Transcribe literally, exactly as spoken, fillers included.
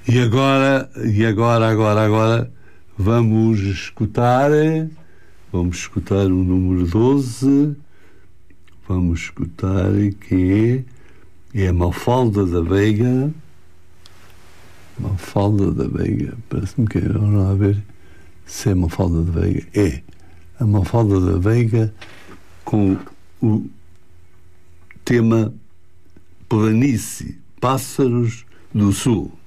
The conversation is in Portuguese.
E agora, e agora, agora, agora, vamos escutar, vamos escutar o número doze, vamos escutar que é, é a Mafalda da Veiga, Mafalda da Veiga, parece-me que não a ver se é Mafalda da Veiga, é a Mafalda da Veiga com o tema Planície, Pássaros do Sul.